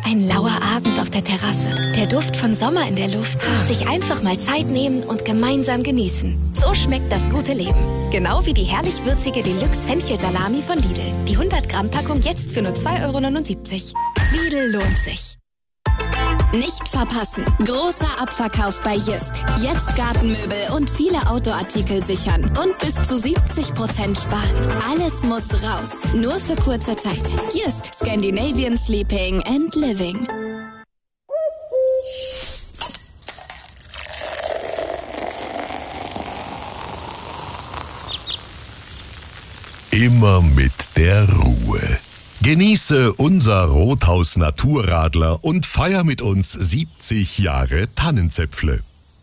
Ein lauer Abend auf der Terrasse. Der Duft von Sommer in der Luft. Sich einfach mal Zeit nehmen und gemeinsam genießen. So schmeckt das gute Leben. Genau wie die herrlich würzige Deluxe-Fenchel-Salami von Lidl. Die 100-Gramm-Packung jetzt für nur 2,79 €. Lidl lohnt sich. Nicht verpassen. Großer Abverkauf bei Jysk. Jetzt Gartenmöbel und viele Outdoor-Artikel sichern. Und bis zu 70% sparen. Alles muss raus. Nur für kurze Zeit. Jysk. Scandinavian Sleeping and Living. Immer mit der Ruhe. Genieße unser Rothaus Naturradler und feier mit uns 70 Jahre Tannenzäpfle.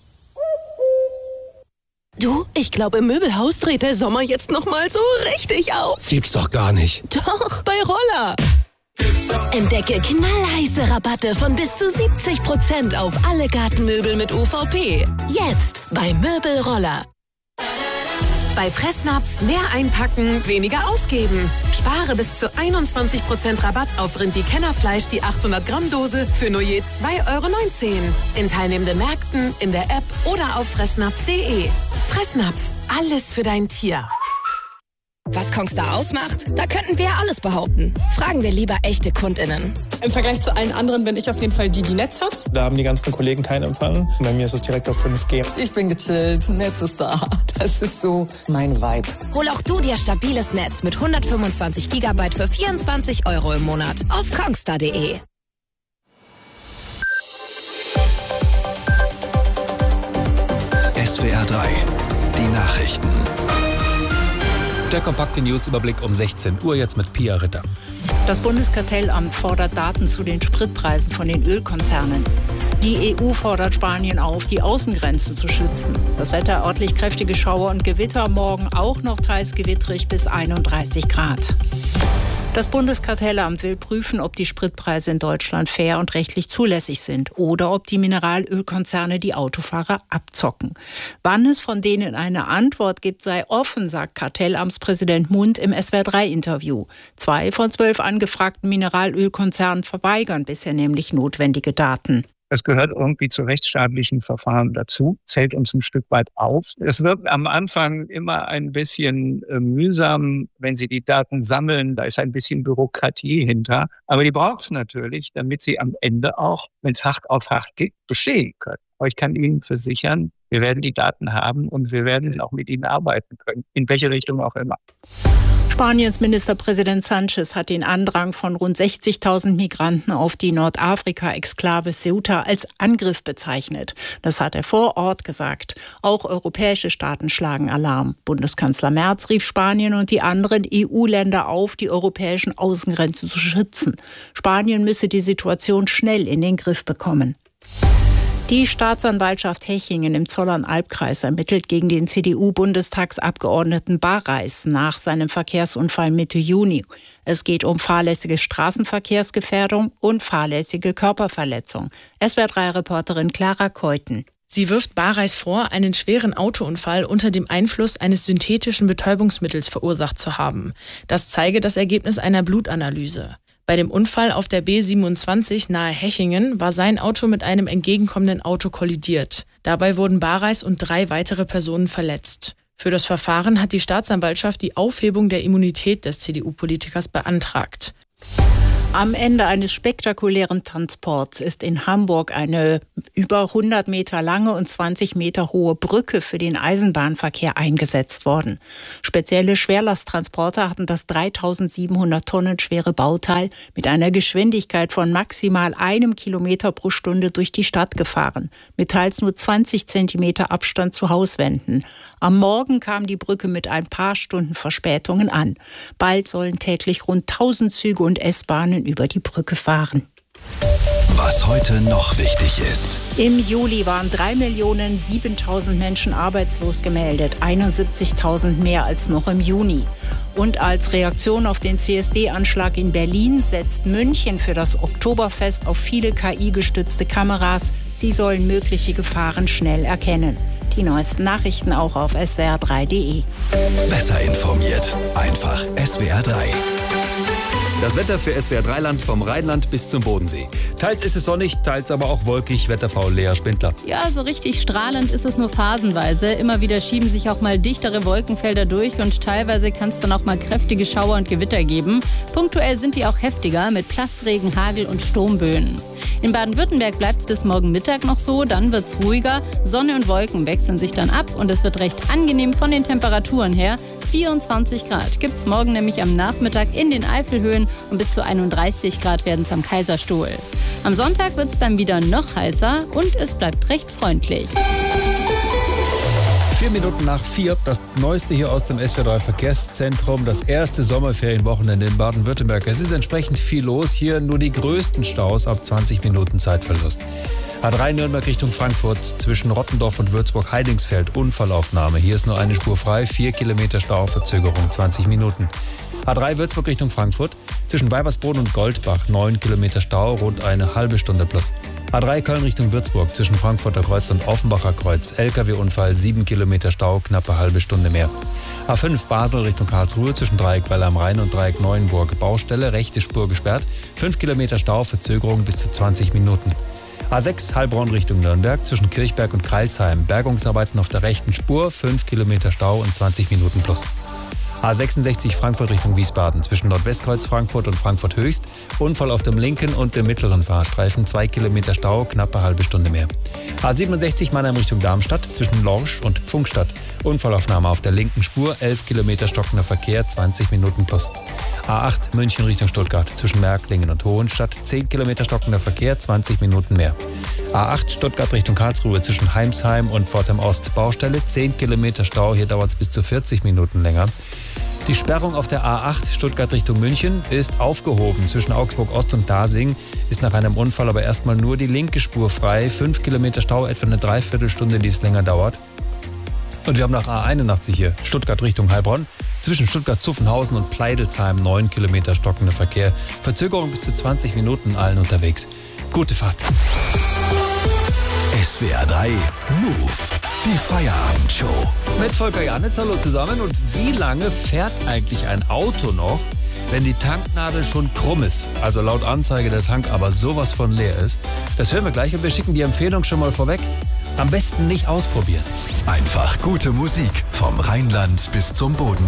Du, ich glaube, im Möbelhaus dreht der Sommer jetzt noch mal so richtig auf. Gibt's doch gar nicht. Doch, bei Roller. Entdecke knallheiße Rabatte von bis zu 70% auf alle Gartenmöbel mit UVP. Jetzt bei Möbelroller. Bei Fressnapf mehr einpacken, weniger ausgeben. Spare bis zu 21% Rabatt auf Rindi-Kennerfleisch, die 800-Gramm-Dose für nur je 2,19 € in teilnehmenden Märkten, in der App oder auf fressnapf.de. Fressnapf, alles für dein Tier. Was Kongstar ausmacht? Da könnten wir alles behaupten. Fragen wir lieber echte KundInnen. Im Vergleich zu allen anderen bin ich auf jeden Fall die Netz hat. Da haben die ganzen Kollegen keinen Empfang. Bei mir ist es direkt auf 5G. Ich bin gechillt, Netz ist da. Das ist so mein Vibe. Hol auch du dir stabiles Netz mit 125 GB für 24 € im Monat auf kongstar.de. SWR 3, die Nachrichten. Der kompakte News-Überblick um 16 Uhr jetzt mit Pia Ritter. Das Bundeskartellamt fordert Daten zu den Spritpreisen von den Ölkonzernen. Die EU fordert Spanien auf, die Außengrenzen zu schützen. Das Wetter: örtlich kräftige Schauer und Gewitter, morgen auch noch teils gewittrig bis 31 Grad. Das Bundeskartellamt will prüfen, ob die Spritpreise in Deutschland fair und rechtlich zulässig sind oder ob die Mineralölkonzerne die Autofahrer abzocken. Wann es von denen eine Antwort gibt, sei offen, sagt Kartellamtspräsident Mund im SWR3-Interview. 2 von 12 angefragten Mineralölkonzernen verweigern bisher nämlich notwendige Daten. Es gehört irgendwie zu rechtsstaatlichen Verfahren dazu, zählt uns ein Stück weit auf. Es wird am Anfang immer ein bisschen mühsam, wenn Sie die Daten sammeln. Da ist ein bisschen Bürokratie hinter. Aber die braucht es natürlich, damit Sie am Ende auch, wenn es hart auf hart geht, bestehen können. Aber ich kann Ihnen versichern, wir werden die Daten haben und wir werden auch mit ihnen arbeiten können, in welche Richtung auch immer. Spaniens Ministerpräsident Sánchez hat den Andrang von rund 60.000 Migranten auf die Nordafrika-Exklave Ceuta als Angriff bezeichnet. Das hat er vor Ort gesagt. Auch europäische Staaten schlagen Alarm. Bundeskanzler Merz rief Spanien und die anderen EU-Länder auf, die europäischen Außengrenzen zu schützen. Spanien müsse die Situation schnell in den Griff bekommen. Die Staatsanwaltschaft Hechingen im Zollern-Albkreis ermittelt gegen den CDU-Bundestagsabgeordneten Barreis nach seinem Verkehrsunfall Mitte Juni. Es geht um fahrlässige Straßenverkehrsgefährdung und fahrlässige Körperverletzung. SWR3-Reporterin Clara Keuten. Sie wirft Barreis vor, einen schweren Autounfall unter dem Einfluss eines synthetischen Betäubungsmittels verursacht zu haben. Das zeige das Ergebnis einer Blutanalyse. Bei dem Unfall auf der B27 nahe Hechingen war sein Auto mit einem entgegenkommenden Auto kollidiert. Dabei wurden Barreis und 3 weitere Personen verletzt. Für das Verfahren hat die Staatsanwaltschaft die Aufhebung der Immunität des CDU-Politikers beantragt. Am Ende eines spektakulären Transports ist in Hamburg eine über 100 Meter lange und 20 Meter hohe Brücke für den Eisenbahnverkehr eingesetzt worden. Spezielle Schwerlasttransporter hatten das 3.700 Tonnen schwere Bauteil mit einer Geschwindigkeit von maximal 1 Kilometer pro Stunde durch die Stadt gefahren, mit teils nur 20 Zentimeter Abstand zu Hauswänden. Am Morgen kam die Brücke mit ein paar Stunden Verspätungen an. Bald sollen täglich rund 1000 Züge und S-Bahnen über die Brücke fahren. Was heute noch wichtig ist. Im Juli waren 3.007.000 Menschen arbeitslos gemeldet, 71.000 mehr als noch im Juni. Und als Reaktion auf den CSD-Anschlag in Berlin setzt München für das Oktoberfest auf viele KI-gestützte Kameras. Sie sollen mögliche Gefahren schnell erkennen. Die neuesten Nachrichten auch auf swr3.de. Besser informiert, einfach SWR3. Das Wetter für SWR 3 Land vom Rheinland bis zum Bodensee. Teils ist es sonnig, teils aber auch wolkig. Wetterfrau Lea Spindler. Ja, so richtig strahlend ist es nur phasenweise. Immer wieder schieben sich auch mal dichtere Wolkenfelder durch und teilweise kann es dann auch mal kräftige Schauer und Gewitter geben. Punktuell sind die auch heftiger mit Platzregen, Hagel und Sturmböen. In Baden-Württemberg bleibt es bis morgen Mittag noch so, dann wird es ruhiger. Sonne und Wolken wechseln sich dann ab und es wird recht angenehm von den Temperaturen her. 24 Grad gibt es morgen nämlich am Nachmittag in den Eifelhöhen und bis zu 31 Grad werden es am Kaiserstuhl. Am Sonntag wird es dann wieder noch heißer und es bleibt recht freundlich. 4 Minuten nach 4, das Neueste hier aus dem SWR 3 Verkehrszentrum, das erste Sommerferienwochenende in Baden-Württemberg. Es ist entsprechend viel los, hier nur die größten Staus ab 20 Minuten Zeitverlust. A3 Nürnberg Richtung Frankfurt zwischen Rottendorf und Würzburg-Heidingsfeld, Unfallaufnahme. Hier ist nur eine Spur frei, 4 Kilometer Stauverzögerung, 20 Minuten. A3 Würzburg Richtung Frankfurt zwischen Weibersboden und Goldbach, 9 Kilometer Stau, rund eine halbe Stunde plus. A3 Köln Richtung Würzburg zwischen Frankfurter Kreuz und Offenbacher Kreuz, LKW-Unfall, 7 Kilometer Stau, knappe halbe Stunde mehr. A5 Basel Richtung Karlsruhe zwischen Dreieck Well am Rhein und Dreieck Neuenburg, Baustelle, rechte Spur gesperrt, 5 Kilometer Stau, Verzögerung bis zu 20 Minuten. A6 Heilbronn Richtung Nürnberg zwischen Kirchberg und Kreilsheim, Bergungsarbeiten auf der rechten Spur, 5 Kilometer Stau und 20 Minuten plus. A66 Frankfurt Richtung Wiesbaden zwischen Nordwestkreuz Frankfurt und Frankfurt Höchst, Unfall auf dem linken und dem mittleren Fahrstreifen, 2 Kilometer Stau, knappe halbe Stunde mehr. A67 Mannheim Richtung Darmstadt zwischen Lorsch und Pfungstadt, Unfallaufnahme auf der linken Spur, 11 Kilometer stockender Verkehr, 20 Minuten plus. A8 München Richtung Stuttgart zwischen Märklingen und Hohenstadt, 10 Kilometer stockender Verkehr, 20 Minuten mehr. A8 Stuttgart Richtung Karlsruhe zwischen Heimsheim und Pforzheim Ost, Baustelle, 10 Kilometer Stau, hier dauert es bis zu 40 Minuten länger. Die Sperrung auf der A8 Stuttgart Richtung München ist aufgehoben. Zwischen Augsburg Ost und Dasing ist nach einem Unfall aber erstmal nur die linke Spur frei. 5 Kilometer Stau, etwa eine Dreiviertelstunde, die es länger dauert. Und wir haben nach A81 hier Stuttgart Richtung Heilbronn. Zwischen Stuttgart-Zuffenhausen und Pleidelsheim 9 Kilometer stockender Verkehr. Verzögerung bis zu 20 Minuten, allen unterwegs. Gute Fahrt. SWR 3 Move, die Feierabendshow. Mit Volker Janitz, hallo zusammen. Und wie lange fährt eigentlich ein Auto noch, wenn die Tanknadel schon krumm ist? Also laut Anzeige der Tank aber sowas von leer ist. Das hören wir gleich und wir schicken die Empfehlung schon mal vorweg. Am besten nicht ausprobieren. Einfach gute Musik vom Rheinland bis zum Boden.